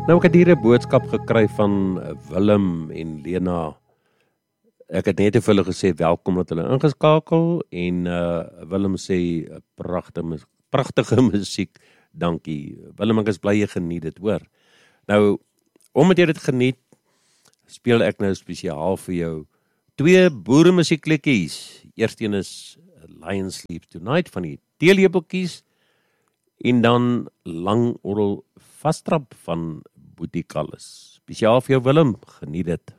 Nou, ek het hier 'n boodskap gekry van Willem en Lena. Ek het net vir hulle gesê welkom dat hulle ingeskakel en Willem sê pragtige musiek, dankie. Willem, ek is bly jy geniet dit, hoor. Nou, omdat jy dit geniet, speel ek nou spesiaal vir jou 2 boere musiekliedjies. Eersteen is Lion Sleeps Tonight van die Teelepeltjies en dan Lang Orrel Vastrap van Boetie Kallis. Spesiaal vir jou, Willem, geniet dit.